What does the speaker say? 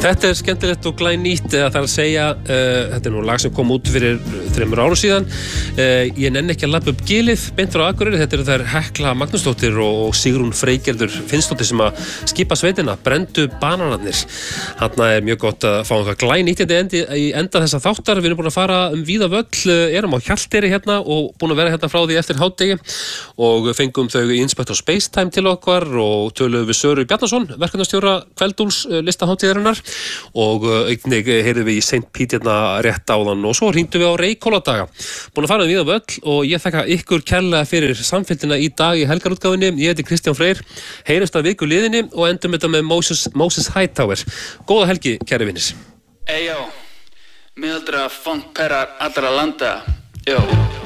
Þetta skemmtilegt og glænýtt, það að segja, þetta nú lag sem kom út fyrir 3 árum síðan. Ég nenni ekki að labba upp gilið, beint frá Akureyri. Þetta eru þær Hekla Magnúsdóttir og Sigrún Freygerður Finnsdóttir sem að skipa sveitina, Brenndu bananarnir. Þarna mjög gott að fá eitthvað glænýtt í enda þessa þáttar. Við erum búin að fara víða völl, erum á Hjalteyri hérna og búin að vera hérna frá því eftir hádegi og fengum þau í Inspector Spacetime til okkar og töluðum við Söru Bjarnason, verkefnastjóra Kveldúls listahátíðarinnar og einnig heyrðum við í St. Pete hérna rétt áðan og svo hringdum við á Reykhóladaga. Búin að fara víða völl og ég þakka ykkur kærlega fyrir samfylgdina í dag í helgarútgáfunni. Ég heiti Kristján Freyr, heyrumst að viku liðinni og endum þetta með Moses Hightower. Góða helgi, kæri vinir. Eyjó, miðaldra funkperrar allra landa. Jó.